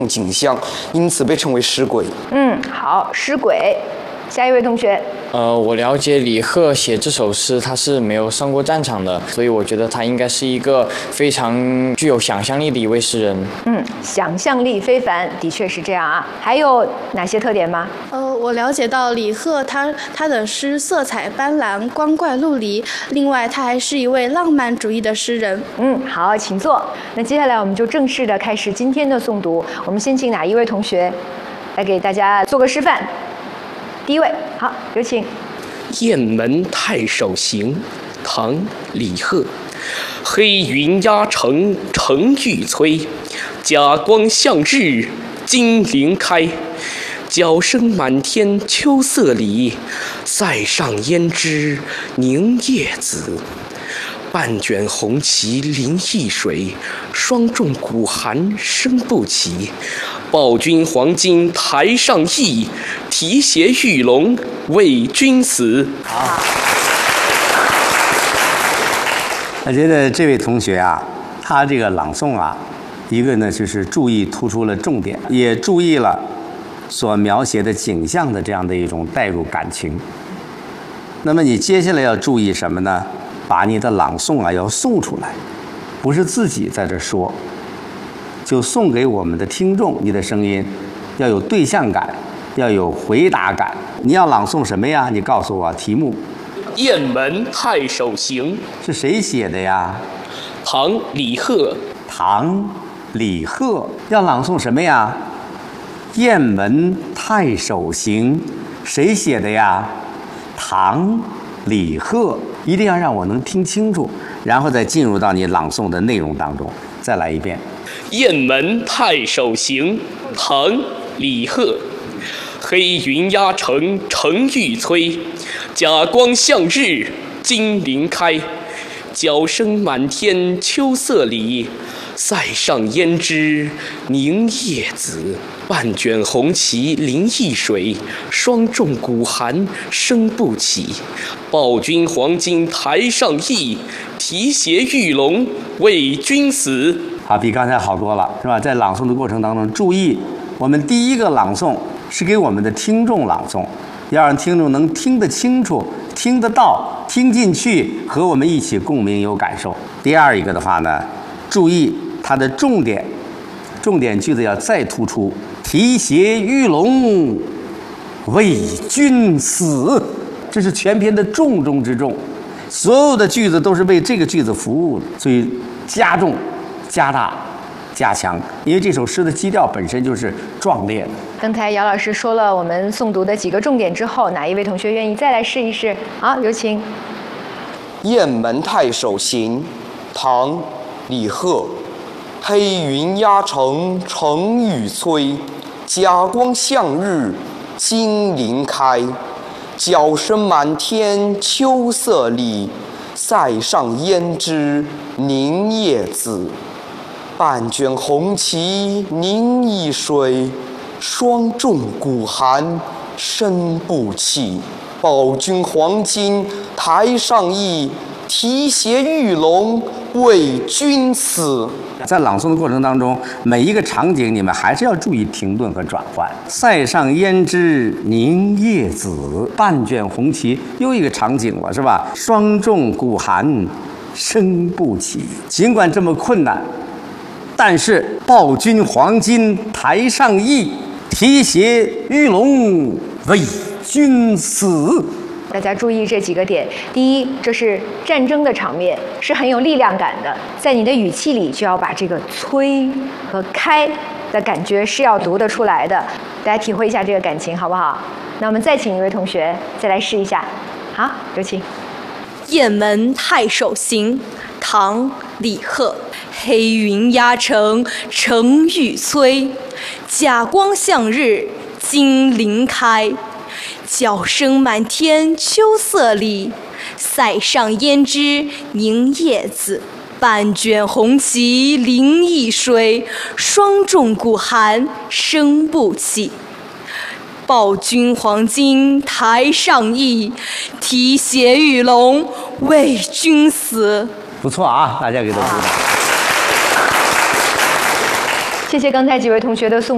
景象，因此被称为诗鬼。 好，诗鬼。下一位同学。 我了解李贺写这首诗，他是没有上过战场的，所以我觉得他应该是一个非常具有想象力的一位诗人。 想象力非凡，的确是这样啊。还有哪些特点吗？ 我了解到李贺他的诗色彩斑斓，光怪陆离。另外，他还是一位浪漫主义的诗人。 好，请坐。那接下来我们就正式的开始今天的诵读。我们先请哪一位同学来给大家做个示范？第一位，好，有请。 《雁门太守行》唐·李贺。黑云压城城欲摧，甲光向日金鳞开。角声满天秋色里，塞上胭脂凝夜紫。半卷红旗临易水，霜重鼓寒声不起。报君黄金台上意，提携玉龙为君死。 我觉得这位同学啊，他这个朗诵啊，一个呢就是注意突出了重点，也注意了所描写的景象的这样的一种带入感情。那么你接下来要注意什么呢？把你的朗诵啊要诵出来，不是自己在这说，就送给我们的听众。你的声音要有对象感，要有回答感。你要朗诵什么呀？你告诉我题目。 《雁门太守行》 是谁写的呀？ 唐·李贺。 唐·李贺要朗诵什么呀？《雁门太守行》谁写的呀？唐·李贺。一定要让我能听清楚，然后再进入到你朗诵的内容当中。再来一遍。 《雁门太守行》唐·李贺。黑云压城城欲摧，甲光向日金鳞开。角声满天秋色里，塞上胭脂凝夜紫。半卷红旗临易水，霜重鼓寒声不起。报君黄金台上意，提携玉龙为君死。 好，比刚才好多了，是吧？在朗诵的过程当中，注意，我们第一个朗诵是给我们的听众朗诵，要让听众能听得清楚、听得到、听进去，和我们一起共鸣有感受。第二一个的话呢，注意它的重点句子要再突出。提携玉龙为君死，这是全篇的重中之重，所有的句子都是为这个句子服务的，所以加重、加大、加强，因为这首诗的基调本身就是壮烈的。 刚才姚老师说了我们诵读的几个重点之后，哪一位同学愿意再来试一试？好，有请。《 雁门太守行》唐·李贺。黑云压城城欲摧，甲光向日金鳞开。角声满天秋色里，塞上胭脂凝夜紫。半卷红旗凝易水，霜重鼓寒声不起。报君黄金台上意，提携玉龙为君死。 在朗诵的过程当中，每一个场景你们还是要注意停顿和转换。塞上胭脂凝夜紫，半卷红旗，又一个场景了，是吧？霜重鼓寒声不起。尽管这么困难，但是报君黄金台上意，提携玉龙为君死。 大家注意这几个点。第一，这是战争的场面，是很有力量感的，在你的语气里就要把这个摧和开的感觉是要读得出来的，大家体会一下这个感情好不好？那我们再请一位同学再来试一下。好，有请。《 雁门太守行》唐·李贺。黑云压城城欲摧，甲光向日金鳞开。角声满天秋色里，塞上胭脂凝夜紫。半卷红旗临易水，霜重鼓寒声不起。报君黄金台上意，提携玉龙为君死。 不错啊，大家给他鼓掌。 谢谢刚才几位同学的诵。